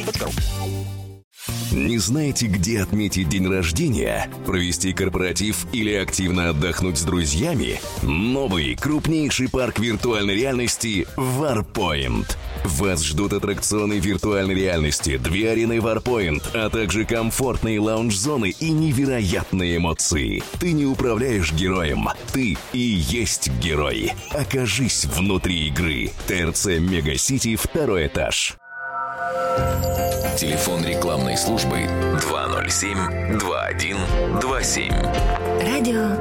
Не знаете, где отметить день рождения, провести корпоратив или активно отдохнуть с друзьями? Новый, крупнейший парк виртуальной реальности Warpoint. Вас ждут аттракционы виртуальной реальности, 2 арены Warpoint, а также комфортные лаунж-зоны и невероятные эмоции. Ты не управляешь героем, ты и есть герой. Окажись внутри игры. ТРЦ Мегасити, 2-й этаж. Телефон рекламной службы 207-2127. Радио